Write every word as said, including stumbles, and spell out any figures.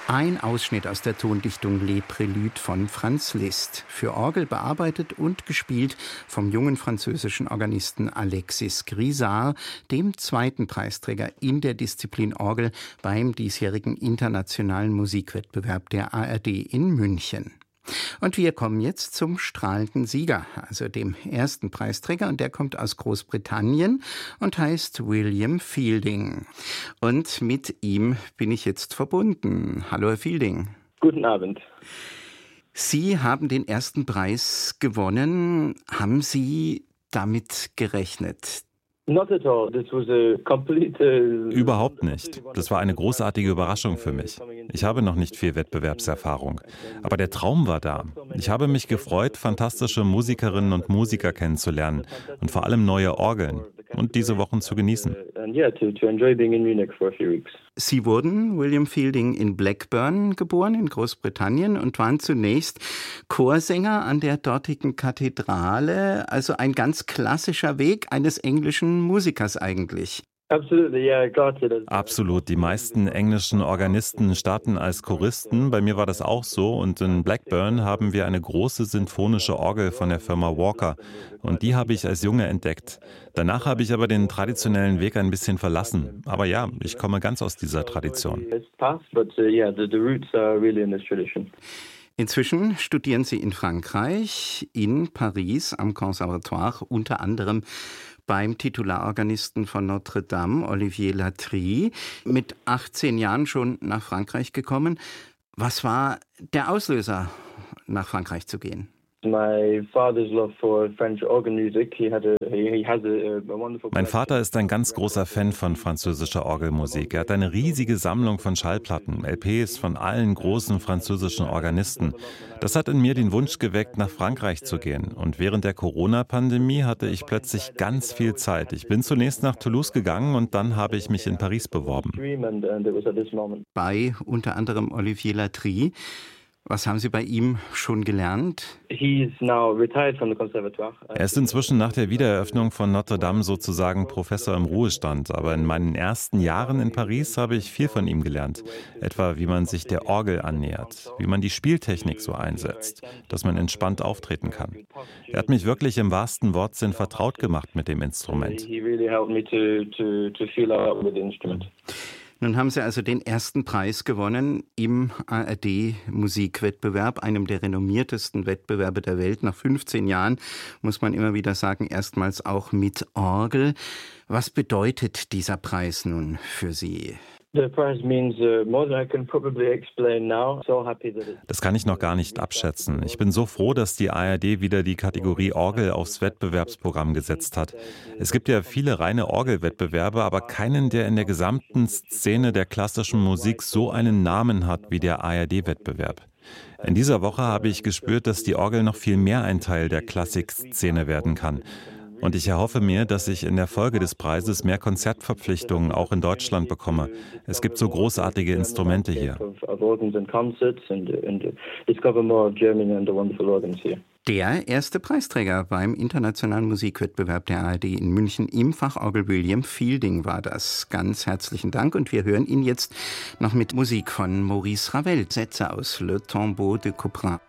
Ein Ausschnitt aus der Tondichtung Les Préludes von Franz Liszt. Für Orgel bearbeitet und gespielt vom jungen französischen Organisten Alexis Grisard, dem zweiten Preisträger in der Disziplin Orgel beim diesjährigen internationalen Musikwettbewerb der A R D in München. Und wir kommen jetzt zum strahlenden Sieger, also dem ersten Preisträger, und der kommt aus Großbritannien und heißt William Fielding. Und mit ihm bin ich jetzt verbunden. Hallo, Herr Fielding. Guten Abend. Sie haben den ersten Preis gewonnen. Haben Sie damit gerechnet? Not at all. This was a complete, uh, Überhaupt nicht. Das war eine großartige Überraschung für mich. Ich habe noch nicht viel Wettbewerbserfahrung. Aber der Traum war da. Ich habe mich gefreut, fantastische Musikerinnen und Musiker kennenzulernen und vor allem neue Orgeln und diese Wochen zu genießen. Sie wurden, William Fielding, in Blackburn geboren, in Großbritannien, und waren zunächst Chorsänger an der dortigen Kathedrale, also ein ganz klassischer Weg eines englischen Musikers eigentlich. Absolut. Die meisten englischen Organisten starten als Choristen. Bei mir war das auch so. Und in Blackburn haben wir eine große sinfonische Orgel von der Firma Walker. Und die habe ich als Junge entdeckt. Danach habe ich aber den traditionellen Weg ein bisschen verlassen. Aber ja, ich komme ganz aus dieser Tradition. Inzwischen studieren Sie in Frankreich, in Paris am Conservatoire, unter anderem beim Titularorganisten von Notre Dame, Olivier Latry, mit achtzehn Jahren schon nach Frankreich gekommen. Was war der Auslöser, nach Frankreich zu gehen? Mein Vater ist ein ganz großer Fan von französischer Orgelmusik. Er hat eine riesige Sammlung von Schallplatten, L Ps von allen großen französischen Organisten. Das hat in mir den Wunsch geweckt, nach Frankreich zu gehen. Und während der Corona-Pandemie hatte ich plötzlich ganz viel Zeit. Ich bin zunächst nach Toulouse gegangen und dann habe ich mich in Paris beworben. Bei unter anderem Olivier Latry. Was haben Sie bei ihm schon gelernt? Er ist inzwischen nach der Wiedereröffnung von Notre Dame sozusagen Professor im Ruhestand. Aber in meinen ersten Jahren in Paris habe ich viel von ihm gelernt. Etwa, wie man sich der Orgel annähert, wie man die Spieltechnik so einsetzt, dass man entspannt auftreten kann. Er hat mich wirklich im wahrsten Wortsinn vertraut gemacht mit dem Instrument. Nun haben Sie also den ersten Preis gewonnen im A R D-Musikwettbewerb, einem der renommiertesten Wettbewerbe der Welt. Nach fünfzehn Jahren, muss man immer wieder sagen, erstmals auch mit Orgel. Was bedeutet dieser Preis nun für Sie? Das kann ich noch gar nicht abschätzen. Ich bin so froh, dass die A R D wieder die Kategorie Orgel aufs Wettbewerbsprogramm gesetzt hat. Es gibt ja viele reine Orgelwettbewerbe, aber keinen, der in der gesamten Szene der klassischen Musik so einen Namen hat wie der A R D-Wettbewerb. In dieser Woche habe ich gespürt, dass die Orgel noch viel mehr ein Teil der Klassikszene werden kann. Und ich erhoffe mir, dass ich in der Folge des Preises mehr Konzertverpflichtungen auch in Deutschland bekomme. Es gibt so großartige Instrumente hier. Der erste Preisträger beim internationalen Musikwettbewerb der A R D in München im Fachorgel William Fielding war das. Ganz herzlichen Dank, und wir hören ihn jetzt noch mit Musik von Maurice Ravel, Sätze aus Le Tombeau de Couperin.